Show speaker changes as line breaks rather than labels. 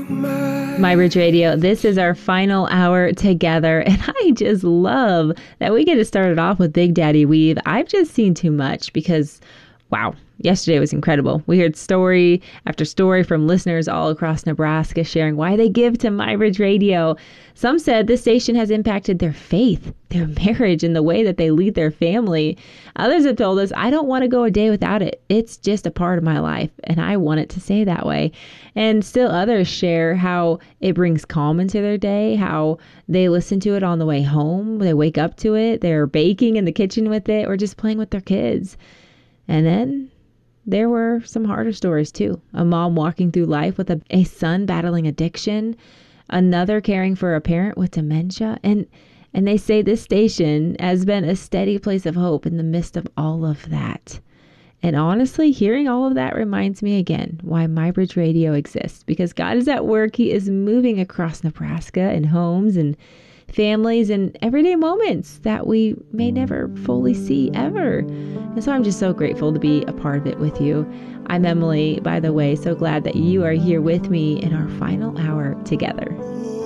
My Bridge Radio, this is our final hour together, and I just love that we get to start it off with Big Daddy Weave. I've just seen too much because, wow, yesterday was incredible. We heard story after story from listeners all across Nebraska sharing why they give to My Bridge Radio. Some said this station has impacted their faith, their marriage, and the way that they lead their family. Others have told us, I don't want to go a day without it. It's just a part of my life, and I want it to stay that way. And still others share how it brings calm into their day, how they listen to it on the way home, they wake up to it, they're baking in the kitchen with it, or just playing with their kids. And then there were some harder stories too. A mom walking through life with a son battling addiction, another caring for a parent with dementia. And they say this station has been a steady place of hope in the midst of all of that. And honestly, hearing all of that reminds me again why My Bridge Radio exists, because God is at work. He is moving across Nebraska in homes and families and everyday moments that we may never fully see ever. And so I'm just so grateful to be a part of it with you. I'm Emily, by the way, so glad that you are here with me in our final hour together.